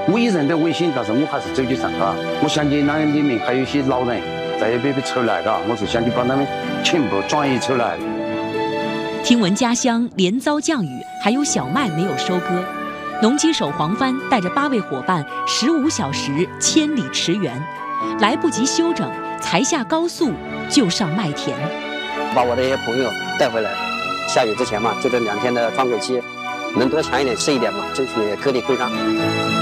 我一人的危险，但是我还是走起上嘎。我想起那里面还有一些老人在那边被抽来嘎，我是想去把他们全部转移出来。 听闻家乡连遭降雨，还有小麦没有收割，农机手黄帆带着8位伙伴15小时千里驰援，来不及休整，才下高速就上麦田， 把我的一些朋友带回来。下雨之前嘛，就这2天的窗口期，能多抢一点吃一点嘛，争取颗粒归上。